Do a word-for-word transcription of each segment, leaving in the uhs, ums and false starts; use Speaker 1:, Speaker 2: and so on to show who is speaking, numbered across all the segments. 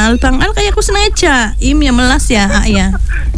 Speaker 1: Al. Bang Al kayak aku sengaja. Im ya melas ya, A ya.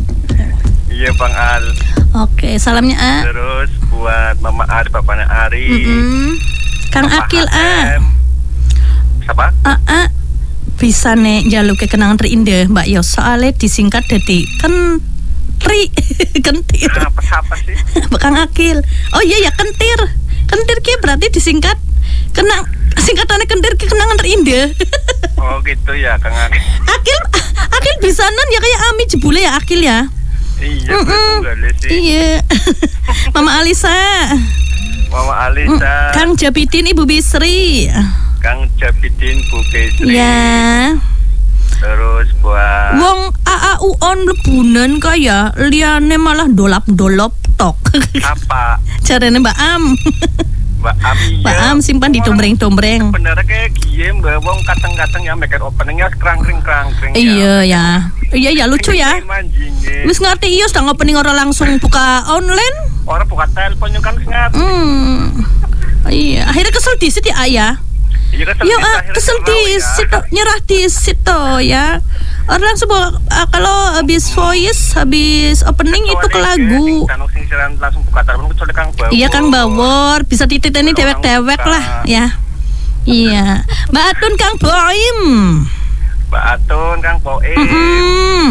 Speaker 2: Iya Bang Al.
Speaker 1: Oke, salamnya A.
Speaker 2: Terus buat Mama Ari, bapaknya Ari.
Speaker 1: Mm-mm. Kang
Speaker 2: Papa
Speaker 1: Akil
Speaker 2: H
Speaker 1: A.
Speaker 2: M. Siapa?
Speaker 1: A A bisa nek jaluk ke kenangan terindah Mbak Yos. Soalnya disingkat jadi kentri. Kentir.
Speaker 2: Apa siapa sih?
Speaker 1: Kang Akil. Oh iya ya kentir. Kentir ki berarti disingkat kenang singkatannya kentir ki kenangan terindah.
Speaker 2: Oh gitu ya Kang Akil.
Speaker 1: Akil Akil bisanan ya kayak Ami jebule ya Akil ya.
Speaker 2: Iya,
Speaker 1: Mm-mm.
Speaker 2: betul sih.
Speaker 1: Iya. Mama Alisa.
Speaker 2: Mama Alisa.
Speaker 1: Kang Jabidin Ibu Bisri.
Speaker 2: Kang Jabidin Bu Besri.
Speaker 1: Ya.
Speaker 2: Terus buat
Speaker 1: Wong A A U on mlebunan kaya liane malah dolap-dolop tok.
Speaker 2: apa?
Speaker 1: Carane Mbak Am.
Speaker 2: Mbak Ami.
Speaker 1: Mbak Am simpan di dombreng-dombreng.
Speaker 2: Bener kayak gie Mbak Wong kadang-kadang ya make openingnya kerang-kering-kerang.
Speaker 1: Iya ya. Iya ya lucu ya. Wis ngerti iya sedang opening orang langsung buka online.
Speaker 2: Orang buka telepon kan ngerti.
Speaker 1: Hmm. Iya, akhirnya kesel disit ya Ayah.
Speaker 2: Iya kesel
Speaker 1: Yo,
Speaker 2: disit,
Speaker 1: ah,
Speaker 2: akhirnya
Speaker 1: kesel
Speaker 2: nggak mau
Speaker 1: disit,
Speaker 2: ya.
Speaker 1: nyerah disit toh ya. Orang langsung bawa, ah, kalau habis voice, habis opening itu ke lagu.
Speaker 2: Kan sing siaran langsung buka telepon kecuali Kang Bawor.
Speaker 1: Iya Kang Bawor, bisa dititeni dewek-dewek lah ya. Iya, Mbak Atun Kang Boim.
Speaker 2: Mbak Atun Kang Boim.
Speaker 1: Mm-mm.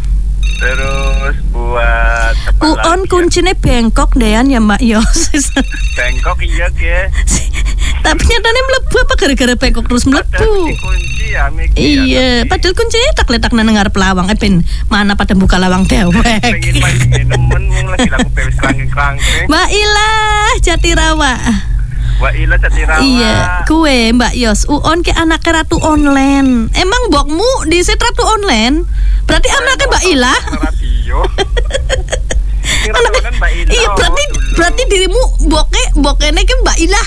Speaker 2: Terus buat siapa
Speaker 1: Uon
Speaker 2: lagi ya?
Speaker 1: kuncinya bengkok dean ya Mbak Yos.
Speaker 2: Bengkok iya ke.
Speaker 1: Tapi nyatanya melebu apa gara-gara bengkok terus melebu?
Speaker 2: Padahal dikunci ya Miki.
Speaker 1: Iya, padahal kuncinya tak letak nang ngarep lawang. Eh ben mana pada buka lawang dewek.
Speaker 2: Pengen main nemen mung lagi lagu bewis kerangking-kerangking.
Speaker 1: Mbak Ilah Jatirawa.
Speaker 2: Mbak Ila Jatirawa.
Speaker 1: Iya, kue Mbak Yos. Uon ke anaknya ratu online. Emang bokmu di set ratu online? Berarti anaknya Mbak Ilah.
Speaker 2: Radio.
Speaker 1: Anaknya
Speaker 2: Mbak Ila.
Speaker 1: iya berarti
Speaker 2: dulu.
Speaker 1: berarti dirimu boke bokene ke Mbak Ilah.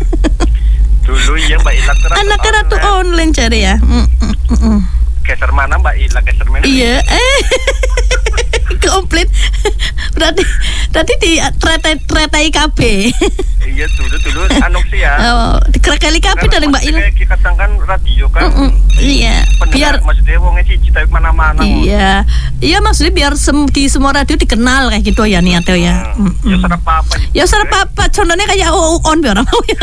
Speaker 2: Dulu ya Mbak Ila ke
Speaker 1: Anaknya ratu online cari ya. Mm, mm, mm, mm.
Speaker 2: Geser mana Mbak Ila geser mana?
Speaker 1: Iya, eh komplit. Berarti berarti di tretai tretai K B.
Speaker 2: Iya dulu dulu anu sih ya.
Speaker 1: Oh, dikerekeli K B dari Mbak Ila.
Speaker 2: Kita kan radio kan.
Speaker 1: Mm-mm, iya, biar
Speaker 2: maksudnya wongnya cici tapi mana-mana.
Speaker 1: iya, iya maksudnya biar sem, di semua radio dikenal kayak gitu ya niatnya ya.
Speaker 2: Hmm. Ya serap apa?
Speaker 1: Ya serap apa? Contohnya kayak oh on biar mau ya.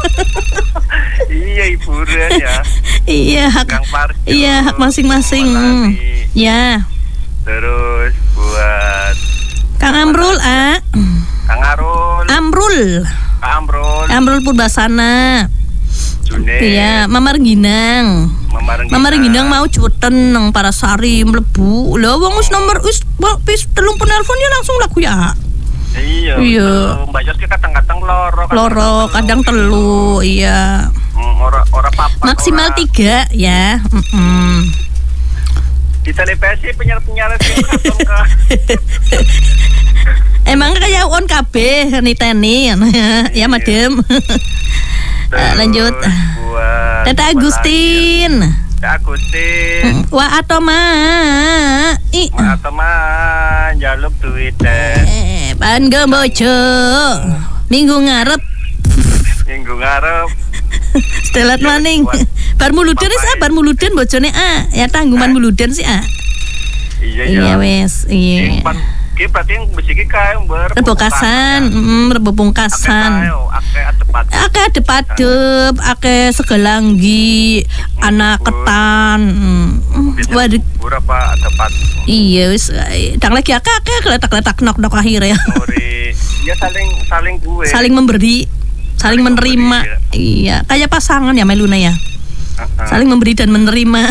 Speaker 2: Iya hiburan ya.
Speaker 1: Iya hak. Iya hak masing-masing. Mm. Ya.
Speaker 2: Terus buat
Speaker 1: Kang Amrul ah.
Speaker 2: Kang Arul.
Speaker 1: Amrul.
Speaker 2: Kang Amrul.
Speaker 1: Amrul Purbasana.
Speaker 2: June.
Speaker 1: Iya, Mama Rengginang.
Speaker 2: Mama Rengginang.
Speaker 1: Mama Rengginang mau cuweten nang Parasari mlebu. Lah wong wis nomor wis wis telepon nelponnya langsung lagu ya.
Speaker 2: Iya.
Speaker 1: Iya.
Speaker 2: Mbak Jos kadang-kadang loro.
Speaker 1: Loro, kadang telu, iya.
Speaker 2: Hmm, ora ora papat.
Speaker 1: Maksimal
Speaker 2: ora.
Speaker 1: tiga ya. Mm-mm.
Speaker 2: Di televisi penyiar-penyiar sing katon ka.
Speaker 1: Emang kayak on K B niteni ya madem.
Speaker 2: Terus
Speaker 1: Lanjut.
Speaker 2: buat
Speaker 1: Tete Agustin.
Speaker 2: Tete Agustin.
Speaker 1: Wa atoma. I.
Speaker 2: Atau mah jaluk duit teh.
Speaker 1: Eh, pan gembojo. Minggu ngarep.
Speaker 2: Minggu ngarep.
Speaker 1: Setelat maning. Bar muluden wis ah, bar muluden bojone ah. Ya tanggungan muluden sih ah.
Speaker 2: Iya
Speaker 1: Iya
Speaker 2: iya.
Speaker 1: wes, iya.
Speaker 2: Ki berarti yang besiki kae ber.
Speaker 1: Rebungkasan, mm, rebungkasan.
Speaker 2: Akeh adepat.
Speaker 1: Akeh adep-adep, akeh segelanggi, anak ketan. Mm. Waduh.
Speaker 2: Berapa adepat?
Speaker 1: Iya wis, dang lagi akeh akeh kletak-kletak nok-nok akhirnya.
Speaker 2: Ori. Ya saling saling gue.
Speaker 1: Saling memberi, saling menerima. Iya, kayak pasangan ya Meluna ya.
Speaker 2: Uh-huh.
Speaker 1: Saling memberi dan menerima.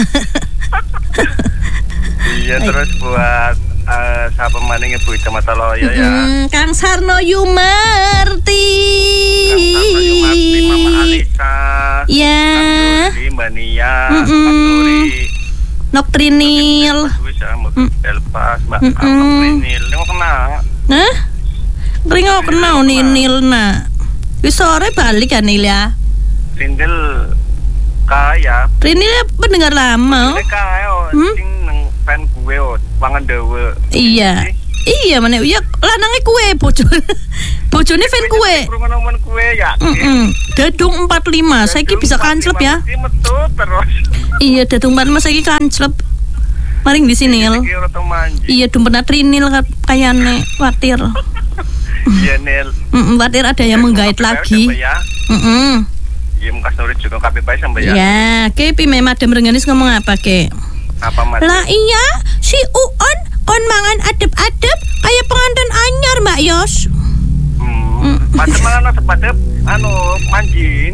Speaker 2: Iya terus buat uh, sahabat maning Ibu Ida Mataloyo ya.
Speaker 1: Hmm, Kang Sarno Yumarti.
Speaker 2: Kang Sarno Yumarti, Mama Alisa.
Speaker 1: Ya.
Speaker 2: Kang Duri, Mbak Nia,
Speaker 1: Mm-mm.
Speaker 2: Kang Duri.
Speaker 1: Noktrinil.
Speaker 2: Bisa mau Elpas, Mbak
Speaker 1: Mm-mm.
Speaker 2: Noktrinil. Yang kenal.
Speaker 1: Nah, ringo kenal nih Nilna. Wis sore balik kan Nil ya.
Speaker 2: Rindel kaya.
Speaker 1: Rinil pendengar lama.
Speaker 2: Rindel kaya, oh.
Speaker 1: Hmm?
Speaker 2: Sing nang fan gue, oh. Wangan dewe.
Speaker 1: Iya. Iya mana ya lanangnya kue bocor. Bojone fan kue.
Speaker 2: Krungu kue ya.
Speaker 1: Heeh. Dadung empat puluh lima. Saiki bisa kanclep ya.
Speaker 2: Metu terus.
Speaker 1: Iya, dadung empat puluh lima saiki kanclep. Maring di sini lho. Iya, dumpena trinil kayane watir.
Speaker 2: Iya, Nil.
Speaker 1: Heeh, watir ada yang menggait lagi. Heeh.
Speaker 2: Iya, mukas nulis juga kabeh bae sampe ya.
Speaker 1: Ya, ke pi me Madam Rengganis ngomong apa, Ke?
Speaker 2: Apa, Mas?
Speaker 1: Lah iya, si Uon kon mangan adep-adep kayak pengantin anyar, Mbak Yos.
Speaker 2: Hmm, padahal mangan adep-adep anu manjing.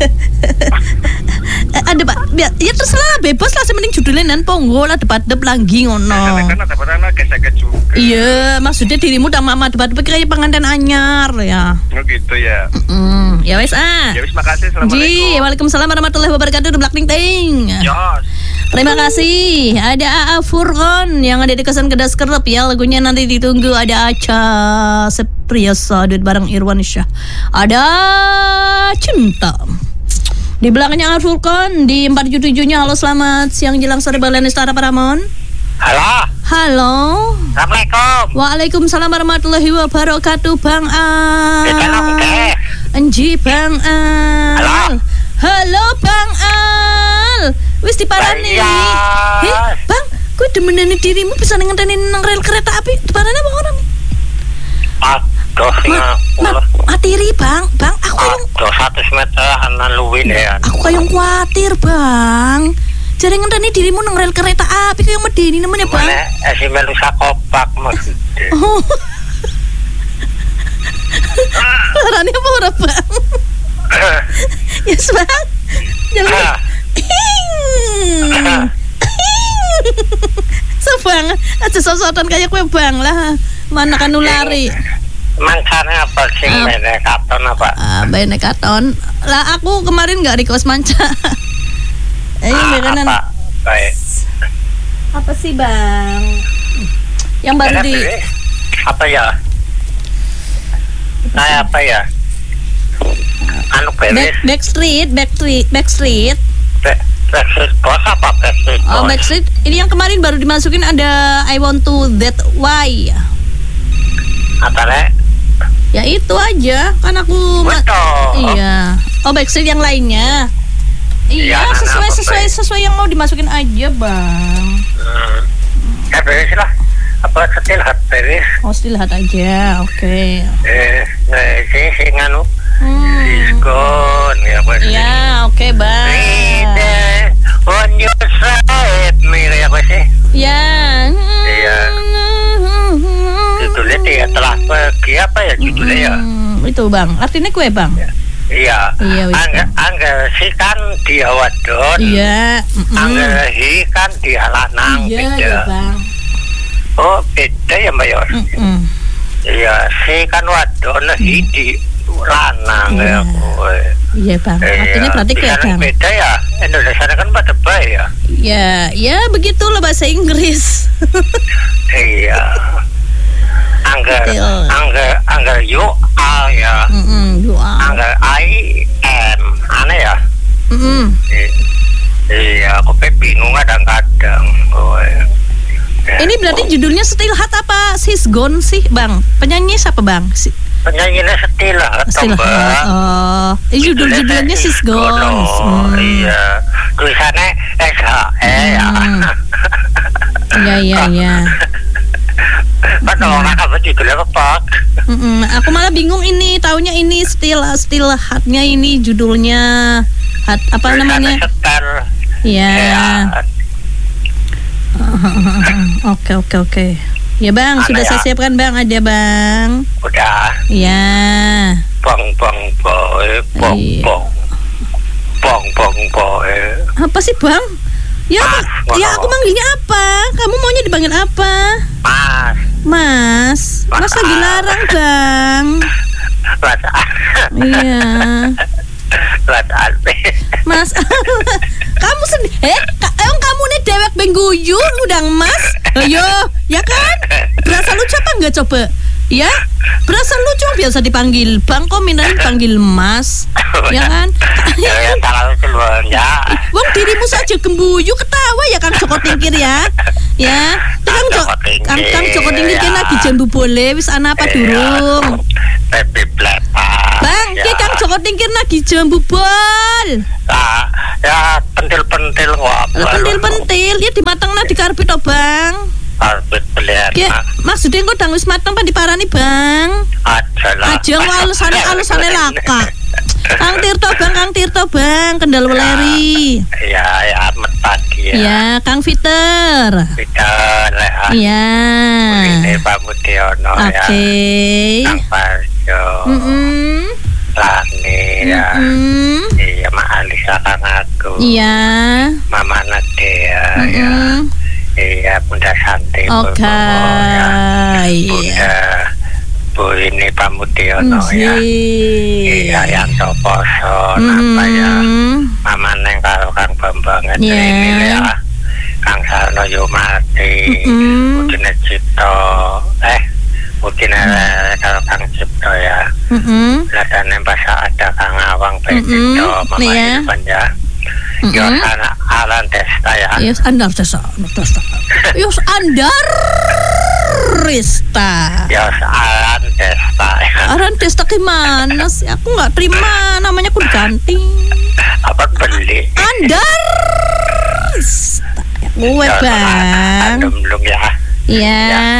Speaker 1: Ada Pak, ya, ya terserah bebas lah, sementing judulnya nan ponggo lah adep-adep langgi ngono.
Speaker 2: Kan adep-adep gesek juga.
Speaker 1: Iya, maksudnya dirimu udah mama adep-adep kayak pengantin anyar ya.
Speaker 2: Oh gitu ya.
Speaker 1: Mm, ya wes ah.
Speaker 2: Ya wes makasih, assalamualaikum.
Speaker 1: Ji, waalaikumsalam warahmatullahi wabarakatuh. The Black Ting Ting.
Speaker 2: Jos.
Speaker 1: Terima kasih. Ada A A Furqon yang ada di Kesan Kedas Kerep ya. Lagunya nanti ditunggu. Ada Aca Sepriasa duet bareng Irwan Syah. Ada Cinta. Di belakangnya A A Furqon di empat tujuh tujuh-nya. Halo, selamat siang jelang sore Balen Istara Paramon.
Speaker 2: Halo.
Speaker 1: Halo.
Speaker 2: Assalamualaikum.
Speaker 1: Waalaikumsalam warahmatullahi wabarakatuh. Bang Al. Enji Bang Al.
Speaker 2: Halo.
Speaker 1: Halo Bang Al. Wis diparani. Heh, Bang, kowe demenane dirimu bisa ngenteni nang rel kereta api. Diparani apa ora?
Speaker 2: Aduh,
Speaker 1: Ma, ma, materi Bang, Bang, aku kayong
Speaker 2: aduh seratus meter anan luwin ya.
Speaker 1: Aku kayong kuatir Bang. Jare ngenteni dirimu nang rel kereta api kayong medeni namanya Bang.
Speaker 2: Mana esi melu sakopak maksudnya.
Speaker 1: Oh. Larane apa ora Bang? Yes Bang. Jalan. Sebang, aja sosotan kayak kue Bang lah. Mana kan nulari.
Speaker 2: Mancane apa sih uh, bene katon apa?
Speaker 1: Ah, bene katon. Lah aku kemarin enggak request manca. Eh,
Speaker 2: ah,
Speaker 1: beneran.
Speaker 2: Apa? Baik.
Speaker 1: Apa sih, Bang? Yang baru di
Speaker 2: apa ya? Nah, apa ya? Anu
Speaker 1: Back, Backstreet, Backstreet, Backstreet.
Speaker 2: Back, Backstreet Boys apa Backstreet Boys?
Speaker 1: Oh, Backstreet. Ini yang kemarin baru dimasukin ada I Want to That Why.
Speaker 2: Apa nih?
Speaker 1: Ya itu aja, kan aku
Speaker 2: Betul.
Speaker 1: Iya. Oh, Backstreet yang lainnya. Iya,
Speaker 2: ya,
Speaker 1: sesuai
Speaker 2: nah,
Speaker 1: sesuai sesuai yang mau dimasukin aja, Bang.
Speaker 2: Hmm. Ya beres lah. Apa setil hat beres?
Speaker 1: Oh, still hat aja. Oke. Okay.
Speaker 2: Eh, eh sih sih nganu.
Speaker 1: Hmm.
Speaker 2: Diskon ya Bang.
Speaker 1: Iya, oke, okay, Bang.
Speaker 2: Read on your side, mirip apa sih?
Speaker 1: Ya.
Speaker 2: Iya. Judulnya dia telah pergi apa ya judulnya ya?
Speaker 1: Hmm, itu Bang. Artinya kue Bang.
Speaker 2: Ya. Iya.
Speaker 1: Iya.
Speaker 2: Angga angga si kan dia wadon.
Speaker 1: Iya. Mm-mm.
Speaker 2: Angga hi kan dia lanang.
Speaker 1: Iya,
Speaker 2: beda.
Speaker 1: ya, Bang.
Speaker 2: Oh beda ya Mbak Yos.
Speaker 1: Mm-mm.
Speaker 2: Iya si kan wadon hi di lanang
Speaker 1: Iya.
Speaker 2: ya kowe.
Speaker 1: Iya Bang. Artinya berarti kue Bang.
Speaker 2: Beda ya. Indonesia kan pada baik ya.
Speaker 1: Ya, ya begitulah bahasa Inggris.
Speaker 2: Iya. Angga,
Speaker 1: Betul.
Speaker 2: angga, angga you are ya.
Speaker 1: Mm-mm, doa.
Speaker 2: Angga I am, aneh ya.
Speaker 1: Mm-mm.
Speaker 2: I, iya, aku pe bingung kadang-kadang. Oh, ya.
Speaker 1: Ini berarti judulnya Still Hot apa Sis Gone sih, Bang? Penyanyi siapa, Bang? Si-
Speaker 2: Penyanyinya Still Hot,
Speaker 1: Still Hot. Oh, ini judul-judulnya Sis Gone.
Speaker 2: Oh,
Speaker 1: Hmm.
Speaker 2: iya. Tulisannya S H E ya.
Speaker 1: Hmm. Iya, iya, iya.
Speaker 2: Betul, apa judulnya apa?
Speaker 1: Mm-mm. Aku malah bingung ini, taunya ini Still Still Hot-nya ini judulnya hot, apa namanya?
Speaker 2: Setel.
Speaker 1: Iya. Oke, oke, oke. Ya Bang,
Speaker 2: Ada
Speaker 1: sudah
Speaker 2: ya?
Speaker 1: saya siapkan Bang, ada Bang.
Speaker 2: Udah.
Speaker 1: Ya.
Speaker 2: Bong bong boy, bong
Speaker 1: Iya.
Speaker 2: bong. Bong bong boy.
Speaker 1: Apa sih Bang? Ya,
Speaker 2: Mas,
Speaker 1: aku, ya aku manggilnya apa? Kamu maunya dipanggil apa?
Speaker 2: Mas.
Speaker 1: Mas. Mas lagi larang Bang.
Speaker 2: Mas.
Speaker 1: Iya.
Speaker 2: Mas Alpe.
Speaker 1: Mas, kamu sendiri, eh, ka- emang kamu nih dewek bengguyu, udang Mas, ayo, ya kan? Berasa lucu apa enggak coba? Ya, berasa lucu biasa dipanggil Bang, kok minta dipanggil Mas, ya kan?
Speaker 2: Ya, ya, terlalu keluar ya.
Speaker 1: Wong dirimu saja gembuyu ketawa ya Kang Joko Tingkir ya, ya. Itu Kang Joko, Kang, Kang Joko Tingkir kan lagi jambu boleh, wis ana apa durung?
Speaker 2: Baby Blepa.
Speaker 1: Bang,
Speaker 2: ya.
Speaker 1: ki Kang Joko Tingkir lagi jambu bol.
Speaker 2: Nah, ya pentil-pentil kok.
Speaker 1: Pentil-pentil ya dimatengna di karbit to, Bang.
Speaker 2: Karbit belian.
Speaker 1: Ya, maksudnya engko dang wis mateng pan diparani, Bang.
Speaker 2: Aja lah.
Speaker 1: Aja kok alusane alusane laka. Kang Tirto, Bang, Kang Tirto, Bang, Kendal Weleri.
Speaker 2: Ya, ya, amat pagi ya.
Speaker 1: Ya, Kang Fiter.
Speaker 2: Fiter lah.
Speaker 1: Ya.
Speaker 2: Ini Pak Mudiono ya.
Speaker 1: Oke.
Speaker 2: Kang Parjo.
Speaker 1: Mm-mm.
Speaker 2: Lani ya.
Speaker 1: Mm-mm.
Speaker 2: Iya, Mak Alisa Kang aku.
Speaker 1: Iya.
Speaker 2: Mama Nadia ya.
Speaker 1: Mm-mm.
Speaker 2: Iya, Bunda Santi.
Speaker 1: Oke.
Speaker 2: Ya.
Speaker 1: Iya.
Speaker 2: Bunda Bu ini Pak Mudiono ya. Iya, yang Soposo apa ya. Mama Neng karo Kang Bambang itu ini ya. Kang Sarno Yumati, Udine Cipto, eh Udine karo Kang Cipto ya. Ladane bahasa ada Kang Awang Cipto, Mama Irfan ya. Yos Alan Desta ya.
Speaker 1: Yos Andar Desta, Desta. Yos Andar Rista.
Speaker 2: Yos Alan Desta.
Speaker 1: Alan Desta gimana sih? Aku nggak terima, namanya aku diganti.
Speaker 2: Apa beli?
Speaker 1: Andar Rista. Gue Bang.
Speaker 2: Belum ya.
Speaker 1: Iya.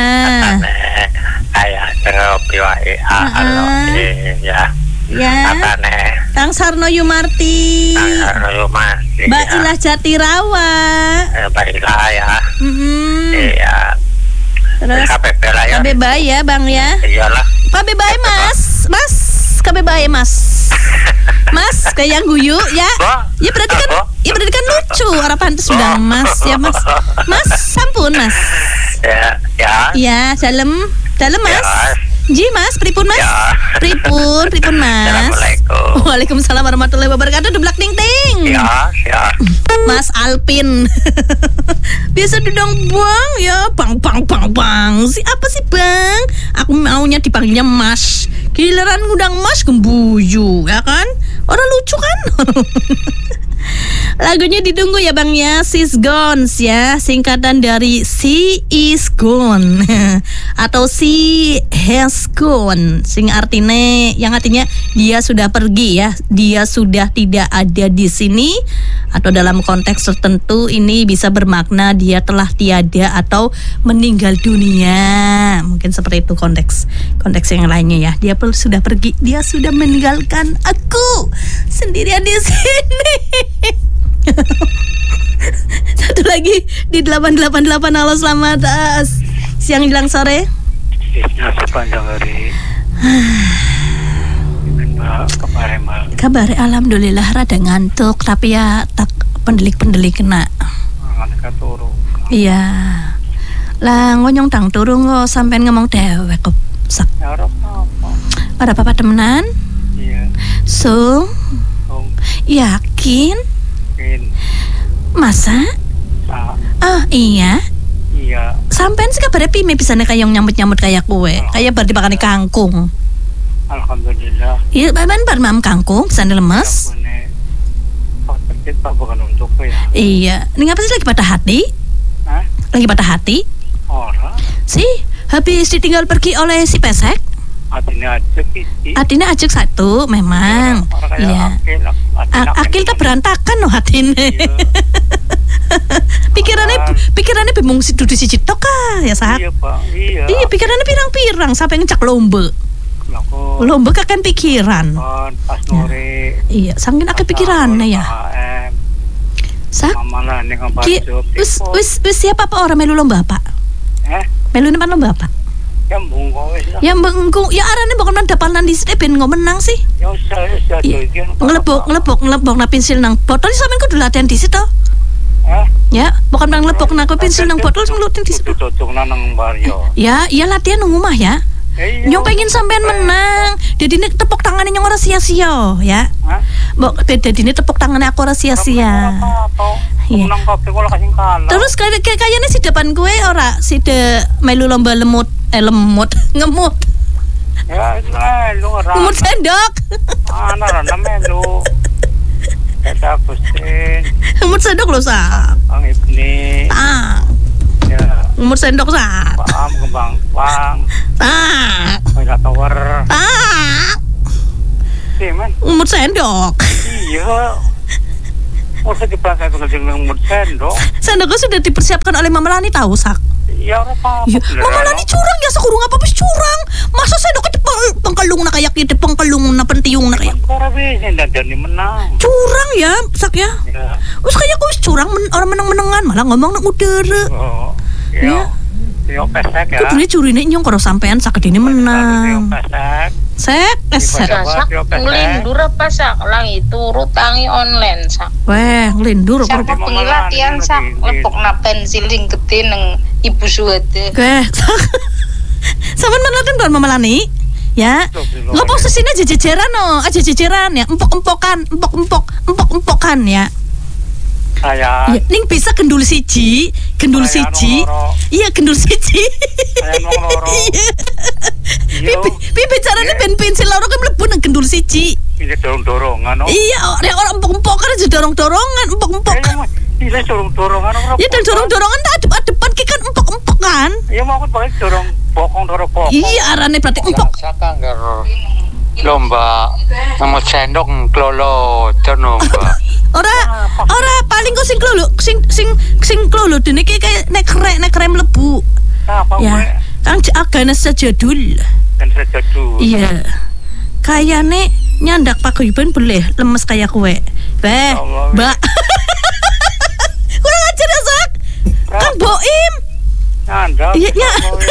Speaker 2: Kayak ngopi wae. Halo. Iya.
Speaker 1: Ya.
Speaker 2: Apane?
Speaker 1: Kang Sarno Yumarti.
Speaker 2: Kang Sarno Yumarti.
Speaker 1: Mbak Ilah Jatirawa.
Speaker 2: Eh, Mbak Ilah ya.
Speaker 1: Mm-hmm.
Speaker 2: Iya.
Speaker 1: Terus
Speaker 2: K B B lah ya.
Speaker 1: K B B ya, Bang ya.
Speaker 2: Iyalah.
Speaker 1: K B B Mas. Mas, K B B Mas. Mas, kayak yang guyu ya. Ya berarti kan, ya berarti kan lucu. Orang pantas sudah Mas ya, Mas. Mas, sampun Mas.
Speaker 2: Ya, ya.
Speaker 1: Ya, dalam, dalam Mas. Ji Mas, pripun Mas?
Speaker 2: Ya.
Speaker 1: Pripun, pripun Mas?
Speaker 2: Assalamualaikum.
Speaker 1: Waalaikumsalam warahmatullahi wabarakatuh. Dublak ting ting.
Speaker 2: Ya, ya.
Speaker 1: Mas Alpin. Biasa dudang Bang ya, Bang Bang Bang Bang. Si apa sih Bang? Aku maunya dipanggilnya Mas. Giliran ngundang Mas gembuyu, ya kan? Orang lucu kan? Lagunya ditunggu ya Bang ya, She's Gone ya, singkatan dari She is gone atau She has gone, sing artinya yang artinya dia sudah pergi ya, dia sudah tidak ada di sini, atau dalam konteks tertentu ini bisa bermakna dia telah tiada atau meninggal dunia. Mungkin seperti itu konteks konteks yang lainnya ya. Dia sudah pergi, dia sudah meninggalkan aku sendirian di sini. Satu lagi di delapan delapan delapan. Halo, selamat uh, siang jelang sore.
Speaker 2: Isnya sepanjang hari. Mbak, kabar Mbak.
Speaker 1: Kabar alhamdulillah rada ngantuk, tapi ya tak pendelik-pendelik kena.
Speaker 2: Ngantuk turu.
Speaker 1: Iya. Lah ngonyong tang turu kok sampean ngomong dewek kok. Sak.
Speaker 2: Ya ora apa.
Speaker 1: Ora apa-apa temenan?
Speaker 2: Iya.
Speaker 1: So,
Speaker 2: Oh,
Speaker 1: yakin?
Speaker 2: in.
Speaker 1: Masa?
Speaker 2: Sa.
Speaker 1: Ah, iya.
Speaker 2: Iya.
Speaker 1: Sampean sih kabarnya pime bisane kayak nyambut-nyambut kayak kue. Kayak bar dipakani kangkung.
Speaker 2: Alhamdulillah.
Speaker 1: Iya, bahan bar mam kangkung, bisane lemes.
Speaker 2: Bune. Oh, terkait Pak bukan untuk ya.
Speaker 1: Iya. Ini ngapa sih lagi patah hati?
Speaker 2: Hah?
Speaker 1: Lagi patah hati?
Speaker 2: Ora.
Speaker 1: Sih, habis ditinggal pergi oleh si pesek.
Speaker 2: Artinya aja kisi.
Speaker 1: Hatinya ajak satu, memang. Iya.
Speaker 2: Akil,
Speaker 1: A- akil tak berantakan loh hatinya.
Speaker 2: Iya.
Speaker 1: pikirannya pikirannya bingung si dudu si citok ah ya sah.
Speaker 2: Iya Pak. Iya.
Speaker 1: Iya, pikirannya pirang-pirang sampai ngecak lomba.
Speaker 2: Laku.
Speaker 1: Lomba kakan pikiran.
Speaker 2: Kon pas nore.
Speaker 1: Iya, sangkin akeh pikirannya ya. Sak.
Speaker 2: Mamalah ning
Speaker 1: Ki, wis wis wis siapa apa orang melu lomba apa?
Speaker 2: Eh,
Speaker 1: Melu nempan lomba apa?
Speaker 2: ya mbungko wis lah.
Speaker 1: Ya mbengku, ya arane bukan mendapalan di sini ben nggo menang sih.
Speaker 2: Ya usah usah
Speaker 1: Iya. Ngelebok ngelebok ngelebok na pensil nang botol sampean kudu latihan di situ.
Speaker 2: Eh,
Speaker 1: Ya, bukan nang ngelebok nang pensil nang botol sing latihan di situ.
Speaker 2: cocokna nang Baryo.
Speaker 1: Ya, iya latihan nang omah ya. Nyong pengen sampean menang. Jadi ini tepuk tangannya nyong ora sia-sia ya.
Speaker 2: Hah?
Speaker 1: Mbok beda dini tepuk tangannya aku ora sia-sia. Iya.
Speaker 2: Menang kabeh kok kasih kalah.
Speaker 1: Terus kayak kayak kayaknya si depan gue ora si de melu lomba lemut eh lemut ngemut.
Speaker 2: Ya, itu lah, lu ora.
Speaker 1: Ngemut sendok.
Speaker 2: Ana ora melu. Kita Agustin,
Speaker 1: Ngemut sendok lho sa.
Speaker 2: Bang Ibni.
Speaker 1: Tang.
Speaker 2: Ya,
Speaker 1: Ngemut sendok sa.
Speaker 2: paham kembang bang.
Speaker 1: Tang.
Speaker 2: Oh Mega Tower.
Speaker 1: Ah.
Speaker 2: Iya, men.
Speaker 1: Umur sendok.
Speaker 2: Iya. Oh, saya dipakai dengan umur sendok.
Speaker 1: Sendoknya sudah dipersiapkan oleh Mama Lani tahu, Sak.
Speaker 2: Iya, apa?
Speaker 1: Ya, Mama Lani curang ya, sekurung apa bis curang. Masa sendoknya pengkalung na kayak gitu, pengkalung na pentiung na kayak.
Speaker 2: Para bisa dan jadi menang.
Speaker 1: Curang ya, Sak ya.
Speaker 2: Ya.
Speaker 1: Terus kayak gue curang men, orang menang-menangan malah ngomong nang udara.
Speaker 2: Oh. Iya. Iya, pesek ya.
Speaker 1: Kudu curine nyong kalau sampean sak dene menang.
Speaker 2: Pesek.
Speaker 1: Sek, pesek.
Speaker 3: Sak ngelindur apa sak langi turu tangi online sak.
Speaker 1: Weh, ngelindur
Speaker 3: Sak pengen latihan sak lepok na pensil sing gede nang ibu suwete.
Speaker 1: Oke. Sampean menelpon kon Mama Lani? Ya. Enggak posisinya jejeran no, aja jejeran ya, empok-empokan, empok-empok, empok-empokan ya.
Speaker 2: Saya.
Speaker 1: Ya, ning bisa gendul siji, gendul siji. Iya, gendul siji.
Speaker 2: Saya mau loro.
Speaker 1: Pipi, pipi carane ben pensil loro kan mlebu nang gendul siji.
Speaker 2: Ini dorong-dorongan.
Speaker 1: Iya, nek ora empok-empokan aja dorong-dorongan, empok-empokan.
Speaker 2: Iya, dorong-dorongan.
Speaker 1: Ya dan dorong-dorongan tak adep-adepan ki kan empok-empokan.
Speaker 2: Iya, mau aku pakai dorong bokong dorong bokong.
Speaker 1: Iya, arane berarti empok.
Speaker 2: Saka ngger lomba sama sendok klolo terno mbak.
Speaker 1: Ora ora paling kok sing klolo sing sing sing klolo dene ki kayak nek krek nek krem lebu.
Speaker 2: Apa
Speaker 1: ya kang agane sejadul.
Speaker 2: Dan sejadul.
Speaker 1: Iya. Kayane nyandak paguyuban boleh lemes kayak kue. Beh, Mbak. Kurang ajar ya, Sak. Kang Boim.
Speaker 2: Nyandak.
Speaker 1: Iya, ya.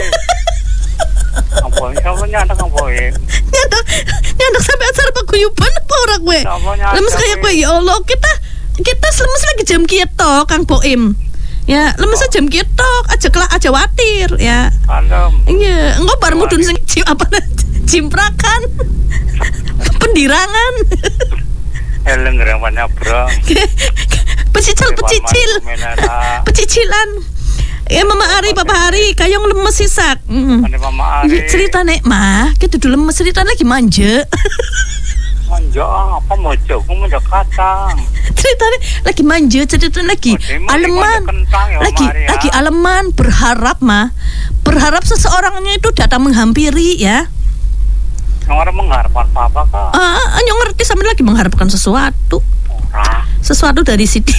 Speaker 2: Ampun, siapa nyandak Kang Boim?
Speaker 1: Nyandak nyandak sampai acara paguyuban apa ora kowe? Lemes kayak kowe ya Allah, kita kita lemes lagi jam kieto Kang Boim. Ya, lemes oh. jam kieto aja kelak aja watir ya.
Speaker 2: Kalem.
Speaker 1: Iya, engko bar mudun sing apa cimprakan. Pendirangan.
Speaker 2: Eleng geramannya bro.
Speaker 1: Pecicil pecicil. Pecicilan. Ya Mama Ari, Papa Ari, kayong lemes sisak.
Speaker 2: Mm. Mama Ari.
Speaker 1: Cerita nek mah, kita dulu lemes cerita lagi manja.
Speaker 2: Manja apa manja? Aku manja kacang.
Speaker 1: Ceritanya lagi manja, cerita lagi oh, aleman, ya, lagi Maria. lagi aleman berharap mah, berharap seseorangnya itu datang menghampiri ya.
Speaker 2: Yang orang mengharapkan apa kak?
Speaker 1: Ah, yang ngerti sambil lagi mengharapkan sesuatu.
Speaker 2: Ora.
Speaker 1: Sesuatu dari Siti.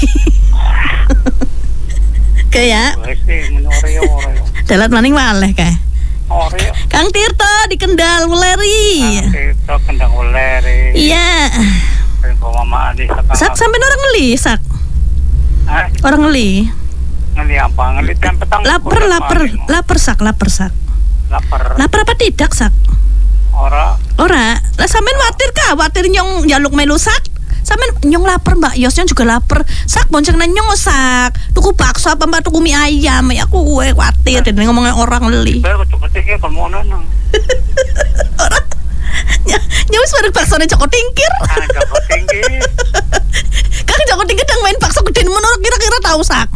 Speaker 1: Kayak. Dalat maning waleh kayak. Kang Tirto di Kendal Wuleri.
Speaker 2: Kang Tirto Kendal Wuleri.
Speaker 1: Iya.
Speaker 2: Mama Adi.
Speaker 1: Sak sampai orang ngeli sak.
Speaker 2: Eh?
Speaker 1: Orang ngeli.
Speaker 2: Ngeli apa? Ngeli jam petang.
Speaker 1: Lapar, lapar, lapar sak, lapar sak.
Speaker 2: Lapar.
Speaker 1: Lapar apa tidak sak?
Speaker 2: Ora.
Speaker 1: Ora. Lah sampean watir kah? Watir nyong jaluk melu sak? Sampean nyong lapar Mbak Yos, nyong juga lapar. Sak bonceng nang nyong sak. Tuku bakso apa Mbak tuku mie ayam. Ya aku gue watir dan ngomongnya orang ngeli.
Speaker 2: Saya kok tingkir kalau mau nang.
Speaker 1: Ora. Ya, nyawis bareng baksone Joko Tingkir.
Speaker 2: Ah, Joko Tingkir.
Speaker 1: Kang Joko Tingkir dang main bakso gede menurut kira-kira tahu sak.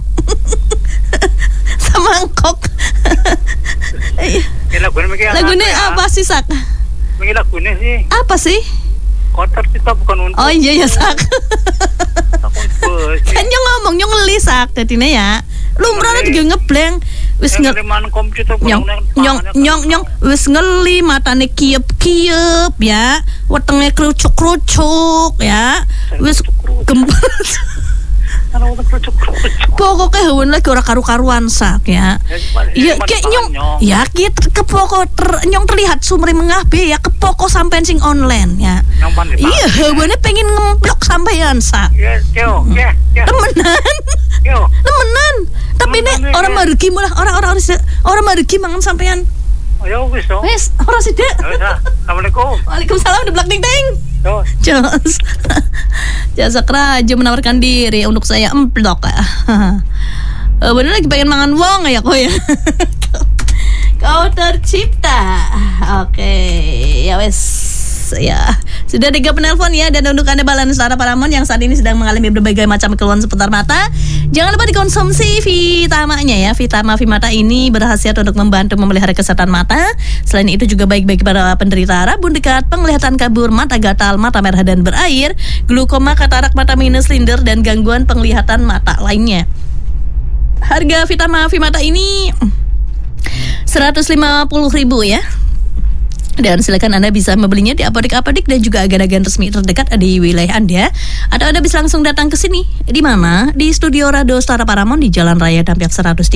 Speaker 1: Samangkok. Lagune apa sih sak?
Speaker 2: Mungkin lagunya sih.
Speaker 1: Apa sih?
Speaker 2: Kotor kita bukan untuk.
Speaker 1: Oh iya ya sak. Kan nyong ngomong nyong ngeli sak jadinya ya. Lumrahnya juga ngebleng. Wis ngeli nyong nyong nyong nyong wis ngeli matane kiep-kiep ya. Wetenge kerucuk-kerucuk ya. Wis gembes. Pokoknya hewan lagi ora karu-karuan sak ya. Iya kayak nyong ya kita kepoko ter, nyong terlihat sumri mengah be ya kepoko sampean sing online ya. Iya hewannya pengen ngemplok sampean sak. Temenan. Temenan. Tapi ini orang margi mulah orang-orang orang margi mangan sampean.
Speaker 2: Oh ya wis to.
Speaker 1: Wis ora sida.
Speaker 2: Assalamualaikum.
Speaker 1: Waalaikumsalam deblak ding ding. Jos. Jasa Raja menawarkan diri untuk saya emplok. Uh, bener lagi pengen mangan wong ya kok ya. Kau tercipta. Oke, okay. Ya wes. Ya, sudah tiga penelpon ya dan untuk Anda Balan Sara Paramon yang saat ini sedang mengalami berbagai macam keluhan seputar mata, jangan lupa dikonsumsi Vitamanya ya. Vitama Vimata ini berkhasiat untuk membantu memelihara kesehatan mata. Selain itu juga baik bagi para penderita rabun dekat, penglihatan kabur, mata gatal, mata merah dan berair, glukoma, katarak mata minus, slinder dan gangguan penglihatan mata lainnya. Harga Vitama Vimata ini seratus lima puluh ribu ya. Dan silakan Anda bisa membelinya di apotek-apotek dan juga agen-agen resmi terdekat di wilayah Anda. Atau Anda bisa langsung datang ke sini. Di mana? Di Studio Radio Setara Paramount di Jalan Raya Dampyak seratus tiga